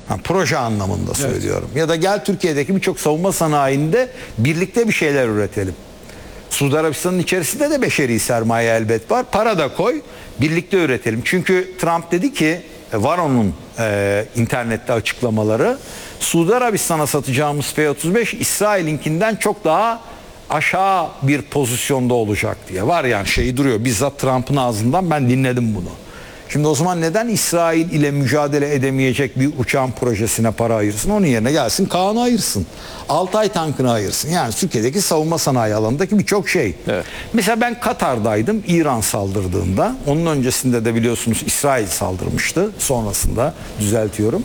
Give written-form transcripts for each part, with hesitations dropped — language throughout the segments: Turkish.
Ha, proje anlamında söylüyorum. Ya da gel Türkiye'deki birçok savunma sanayinde birlikte bir şeyler üretelim. Suudi Arabistan'ın içerisinde de beşeri sermaye elbet var. Para da koy, birlikte üretelim. Çünkü Trump dedi ki, var onun internette açıklamaları, Suudi Arabistan'a satacağımız F-35 İsrail'inkinden çok daha aşağı bir pozisyonda olacak diye. Var yani, şeyi duruyor. Bizzat Trump'ın ağzından ben dinledim bunu. Şimdi o zaman neden İsrail ile mücadele edemeyecek bir uçağın projesine para ayırsın? Onun yerine gelsin Kaan'ı ayırsın. Altay tankını ayırsın. Yani Türkiye'deki savunma sanayi alanındaki birçok şey. Evet. Mesela ben Katar'daydım İran saldırdığında. Onun öncesinde de biliyorsunuz İsrail saldırmıştı. Sonrasında düzeltiyorum.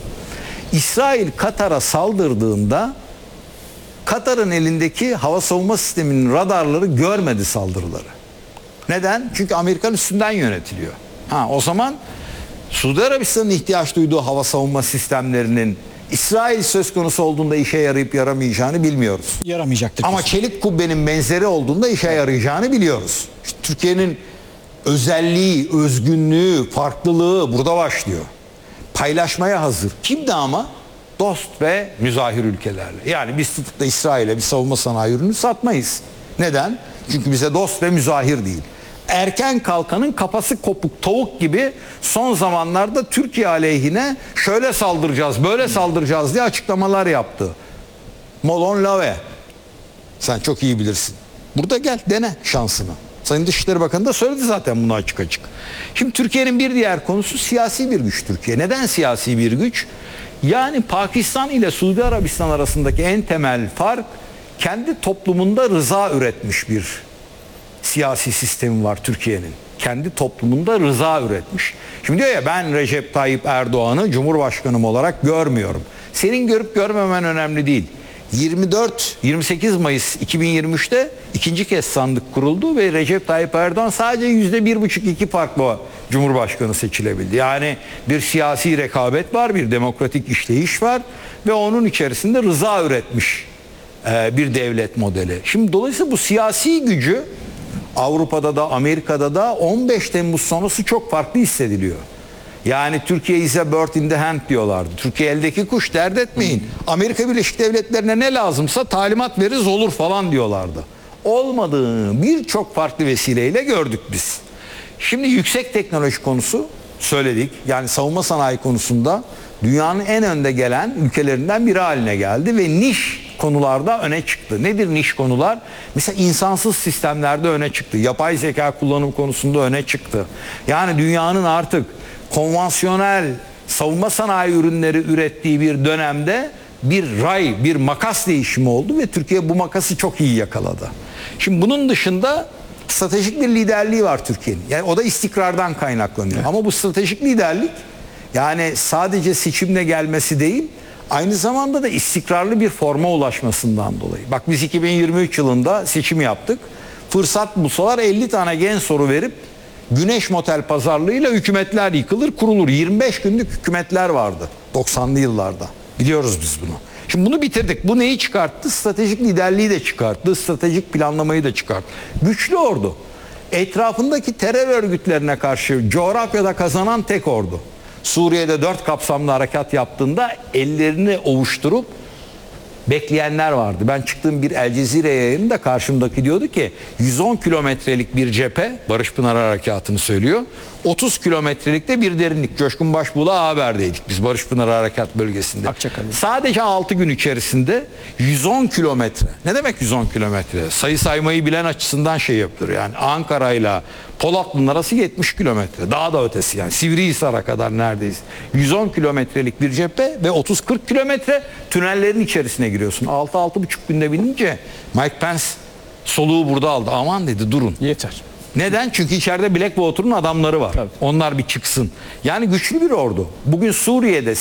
İsrail Katar'a saldırdığında Katar'ın elindeki hava savunma sisteminin radarları görmedi saldırıları. Neden? Çünkü Amerikan üstünden yönetiliyor. O zaman Suudi Arabistan'ın ihtiyaç duyduğu hava savunma sistemlerinin İsrail söz konusu olduğunda işe yarayıp yaramayacağını bilmiyoruz. Yaramayacaktır. Ama çelik kubbenin benzeri olduğunda işe yarayacağını biliyoruz. İşte Türkiye'nin özelliği, özgünlüğü, farklılığı burada başlıyor. Paylaşmaya hazır. Kimdi ama? Dost ve müzahir ülkelerle. Yani biz tutup da İsrail'e bir savunma sanayi ürünü satmayız. Neden? Çünkü bize dost ve müzahir değil. Erken kalkanın kafası kopuk tavuk gibi son zamanlarda Türkiye aleyhine şöyle saldıracağız, böyle saldıracağız diye açıklamalar yaptı. Molon Lave. Sen çok iyi bilirsin. Burada gel dene şansını. Sayın Dışişleri Bakanı da söyledi zaten bunu açık açık. Şimdi Türkiye'nin bir diğer konusu siyasi bir güç Türkiye. Neden siyasi bir güç? Yani Pakistan ile Suudi Arabistan arasındaki en temel fark kendi toplumunda rıza üretmiş bir siyasi sistemi var Türkiye'nin. Kendi toplumunda rıza üretmiş. Şimdi diyor ya, ben Recep Tayyip Erdoğan'ı Cumhurbaşkanım olarak görmüyorum. Senin görüp görmemen önemli değil. 28 Mayıs 2023'te ikinci kez sandık kuruldu ve Recep Tayyip Erdoğan sadece %1,5-2 farkla Cumhurbaşkanı seçilebildi. Yani bir siyasi rekabet var, bir demokratik işleyiş var ve onun içerisinde rıza üretmiş bir devlet modeli. Şimdi dolayısıyla bu siyasi gücü Avrupa'da da Amerika'da da 15 Temmuz sonrası çok farklı hissediliyor. Yani Türkiye is a bird in the hand diyorlardı. Türkiye eldeki kuş, dert etmeyin. Amerika Birleşik Devletleri'ne ne lazımsa talimat veririz olur falan diyorlardı. Olmadığını birçok farklı vesileyle gördük biz. Şimdi yüksek teknoloji konusu söyledik. Yani savunma sanayi konusunda dünyanın en önde gelen ülkelerinden biri haline geldi ve niş konularda öne çıktı. Nedir niş konular? Mesela insansız sistemlerde öne çıktı. Yapay zeka kullanım konusunda öne çıktı. Yani dünyanın artık konvansiyonel savunma sanayi ürünleri ürettiği bir dönemde bir bir makas değişimi oldu ve Türkiye bu makası çok iyi yakaladı. Şimdi bunun dışında stratejik bir liderliği var Türkiye'nin. Yani o da istikrardan kaynaklanıyor. Evet. Ama bu stratejik liderlik yani sadece seçimle gelmesi değil, aynı zamanda da istikrarlı bir forma ulaşmasından dolayı. Bak biz 2023 yılında seçim yaptık. Fırsat bulsalar 50 tane gen soru verip güneş motel pazarlığıyla hükümetler yıkılır kurulur. 25 günlük hükümetler vardı 90'lı yıllarda. Biliyoruz biz bunu. Şimdi bunu bitirdik. Bu neyi çıkarttı? Stratejik liderliği de çıkarttı. Stratejik planlamayı da çıkarttı. Güçlü ordu. Etrafındaki terör örgütlerine karşı coğrafyada kazanan tek ordu. Suriye'de 4 kapsamlı harekat yaptığında ellerini ovuşturup bekleyenler vardı. Ben çıktığım bir El Cezire yayınında karşımdaki diyordu ki 110 kilometrelik bir cephe, Barış Pınar Harekatı'nı söylüyor. 30 kilometrelikte bir derinlik. Coşkun Başbuğ'la haberdeydik biz Barış Pınar Harekat bölgesinde. Akçakale. Sadece 6 gün içerisinde 110 kilometre. Ne demek 110 kilometre? Sayı saymayı bilen açısından şey yapılır. Yani Ankara ile Polatlı'nın arası 70 kilometre. Daha da ötesi yani. Sivrihisar'a kadar neredeyse. 110 kilometrelik bir cephe ve 30-40 kilometre tünellerin içerisine giriyorsun. 6-6,5 günde binince Mike Pence soluğu burada aldı. Aman dedi, durun. Yeter. Neden? Çünkü içeride Blackwater'ın adamları var. Tabii. Onlar bir çıksın. Yani güçlü bir ordu. Bugün Suriye'de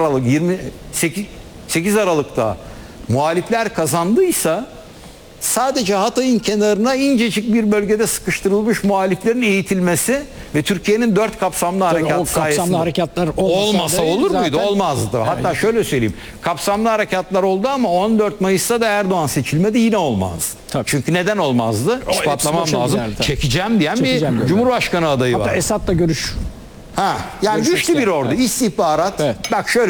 8 Aralık'ta muhalifler kazandıysa sadece Hatay'ın kenarına incecik bir bölgede sıkıştırılmış muhaliflerin eğitilmesi ve Türkiye'nin 4 kapsamlı harekat sayesinde harekatlar olmasa olur muydu? Olmazdı. Yani. Hatta şöyle söyleyeyim. Kapsamlı harekatlar oldu ama 14 Mayıs'ta da Erdoğan seçilmedi, yine olmaz. Tabii. Çünkü neden olmazdı? İspatlamam lazım. Çekeceğim diyen bir Cumhurbaşkanı adayı var. Hatta Esad'la görüş. Yani güçlü bir ordu. İstihbarat. Evet. Bak şöyle